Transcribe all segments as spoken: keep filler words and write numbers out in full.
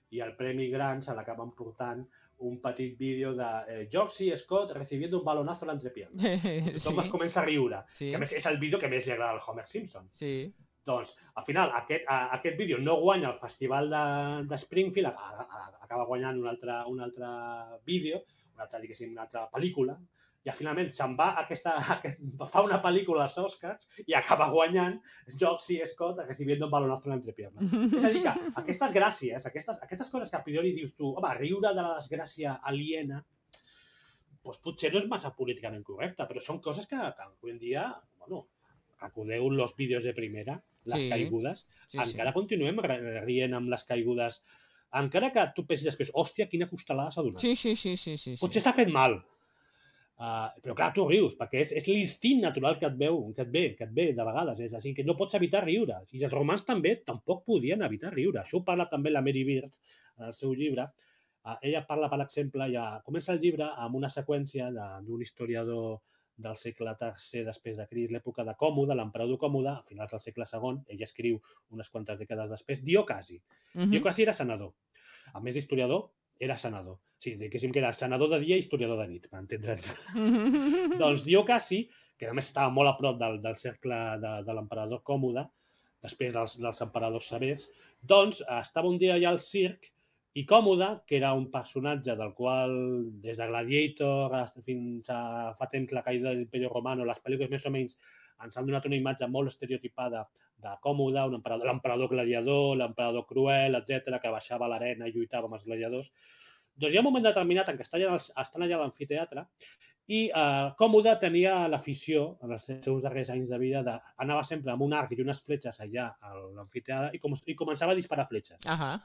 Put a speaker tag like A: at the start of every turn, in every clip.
A: i el premi gran se l'acaben portant un petit vídeo de eh, George C. Scott recibiendo un balonazo a l'entrepierna. Tothom es
B: Sí,
A: comença a riure,
B: sí,
A: que a més és el vídeo que més li agrada al Homer Simpson.
B: sí.
A: Doncs, al final, aquest, a, aquest vídeo no guanya el festival de, de Springfield, a, a, a, acaba guanyant un altre, un altre vídeo, una altra, diguéssim, una altra pel·lícula, i finalment se'n va a aquesta, a aquest, fa una pel·lícula als Oscars i acaba guanyant George C. Scott recibiendo un balonazo en l'entrepierna. És a dir, que aquestes gràcies, aquestes, aquestes coses que a priori dius tu, home, riure de la desgràcia aliena, doncs potser no és massa políticament correcte, però són coses que, que avui en dia, bueno, recordeu los vídeos de primera, les
B: Sí,
A: caigudes,
B: sí,
A: encara
B: sí.
A: continuem rient amb les caigudes, encara que tu pensis després, hòstia, quina costalada s'ha donat.
B: Sí, sí, sí, sí, sí, sí.
A: Potser s'ha fet mal, uh, però clar, tu rius, perquè és, és l'instint natural que et veu, que et ve, que et ve de vegades, és així, que no pots evitar riure. I els romans també tampoc podien evitar riure. Això ho parla també la Mary Beard en el seu llibre. Uh, ella parla, per exemple, ja comença el llibre amb una seqüència d'un historiador del segle tercer després de Crist, l'època de Còmode, l'emperador Còmode, a finals del segle segon, ell escriu unes quantes dècades després, Diocasi.
B: Uh -huh.
A: Diocasi era senador. A més d'historiador, era senador. Sí, diguéssim que era senador de dia i historiador de nit, per entendre'ns. Doncs Diocasi, que a més estava molt a prop del, del cercle de, de l'emperador Còmode, després dels, dels emperadors severs, doncs estava un dia allà al circ i Còmode, que era un personatge del qual, des de Gladiator fins a fa temps la caïda de l'Imperi Romano, les pel·lícules més o menys ens han donat una imatge molt estereotipada de Còmode, un emperador, l'emperador gladiador, l'emperador cruel, etcètera, que baixava a l'arena i lluitava amb els gladiadors. Doncs hi ha un moment determinat en què estan allà, estan allà a l'amfiteatre i eh, Còmode tenia l'afició, en els seus darrers anys de vida, de, anava sempre amb un arc i unes fletxes allà a l'amfiteatre i, com, i començava a disparar fletxes.
B: Ajá.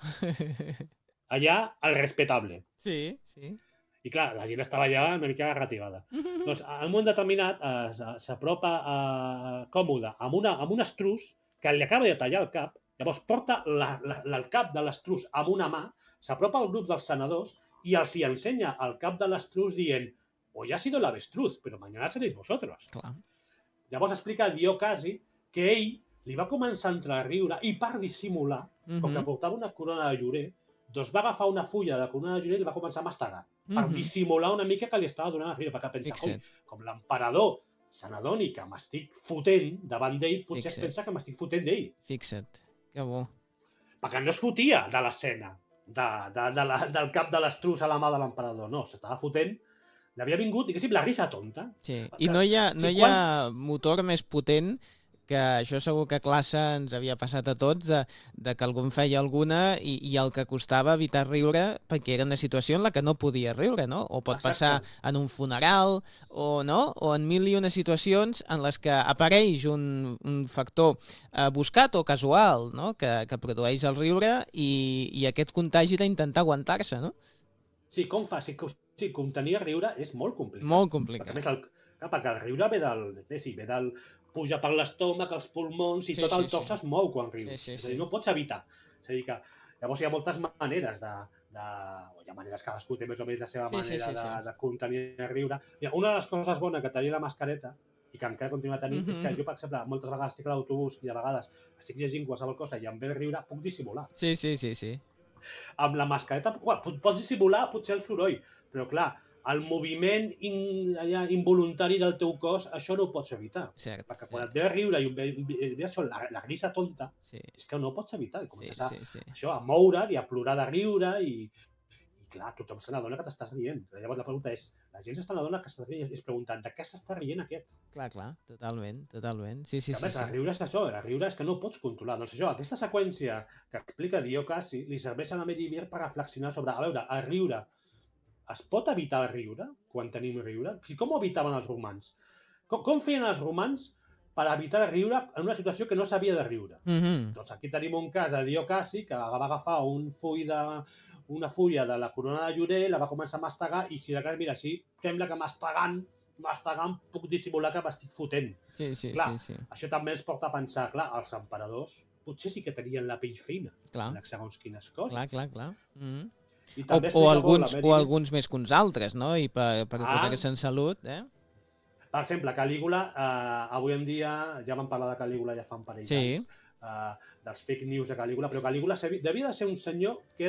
A: Allà, el respetable.
B: Sí, sí.
A: I clar, la gent estava allà una mica retivada. Doncs, en un moment determinat, eh, s'apropa a Còmode amb, una, amb un estrus que li acaba de tallar el cap, llavors porta la, la, el cap de l'estrus amb una mà, s'apropa al grup dels senadors i els hi ensenya el cap de l'estrus dient hoy ha sido el avestruz, però mañana seréis vosotros.
B: Clar.
A: Llavors explica Diocasi que ell li va començar a entrar a riure i per dissimular, uh -huh. com que portava una corona de llorer, doncs va agafar una fulla de la corona de llorer i la va començar a mastegar, uh -huh. per dissimular una mica que li estava donant a riure, perquè pensa, com l'emperador se n'adoni que m'estic fotent davant d'ell, potser es pensa que m'estic fotent d'ell.
B: Fixa't, que bo.
A: Perquè no es fotia de l'escena, de, de, de la, del cap de l'estrus a la mà de l'emperador, no, s'estava fotent. L'havia vingut, diguéssim, la risa tonta.
B: Sí, i no hi ha, no hi ha motor més potent que això segur que a classe ens havia passat a tots, de, de que algú en feia alguna i, i el que costava evitar riure perquè era una situació en la que no podia riure, no? O pot passar en un funeral, o no? O en mil i una situacions en les que apareix un, un factor eh, buscat o casual, no? Que, que produeix el riure i, i aquest contagi d'intentar aguantar-se, no?
A: Sí, com fa? Sí, sí, contenir el riure és molt complicat.
B: Molt complicat.
A: Perquè, més el, clar, perquè el riure ve del, bé, sí, ve del puja per l'estómac, els pulmons i sí, tot el sí, tos sí. es mou quan rius. Sí, sí, és a dir, no pots evitar. És a dir, que llavors hi ha moltes maneres de... de o hi ha maneres, cadascú té més o menys la seva sí, manera sí, sí, de, sí. de contenir el riure. Una de les coses bones que tenia la mascareta i que encara continua tenint, mm-hmm. és que jo, per exemple, moltes vegades estic a l'autobús i de vegades estic llegint qualsevol cosa i em ve el riure, puc dissimular.
B: Sí, sí, sí, sí.
A: Amb la mascareta, bueno, pots dissimular potser el soroll, però clar, el moviment in, allà, involuntari del teu cos, això no ho pots evitar.
B: Cert,
A: perquè
B: cert.
A: quan et ve a riure i ve, ve, ve això, la, la risa tonta,
B: sí.
A: és que no ho pots evitar. I comences
B: sí, sí, sí.
A: a, això, a moure't i a plorar de riure i, i clar, tothom se n'adona que t'estàs rient. Llavors la pregunta és, la gent se n'adona que s'està rient i es preguntant, de què s'està rient aquest?
B: Clar, clar, totalment, totalment. Sí, sí,
A: que, a més,
B: sí, sí.
A: el riure és això, el riure és que no ho pots controlar. Doncs això, aquesta seqüència que explica Diocasi li serveix a la Mary Beard per reflexionar sobre, a veure, el riure, es pot evitar el riure quan tenim riure? Com ho evitaven els romans? Com, com feien els romans per evitar el riure en una situació que no s'havia de riure?
B: Mm-hmm.
A: Doncs aquí tenim un cas de Diocasi que va agafar un full de, una fulla de la corona de llorer, la va començar a mastegar i si de cas, mira, sí, sembla que mastegant mastegant puc dissimular que m'estic fotent.
B: Sí, sí,
A: clar,
B: sí, sí.
A: Això també ens porta a pensar, clar, els emperadors potser sí que tenien la pell fina,
B: clar.
A: en segons quines coses.
B: Clar, clar, clar. Mm-hmm.
A: I
B: o, o, alguns, o alguns més que uns altres, no? I per, per ah. posar-se en salut, eh?
A: Per exemple, Calígula, eh, avui en dia, ja vam parlar de Calígula ja fa un parell
B: sí.
A: d'anys, eh, dels fake news de Calígula, però Calígula devia de ser un senyor que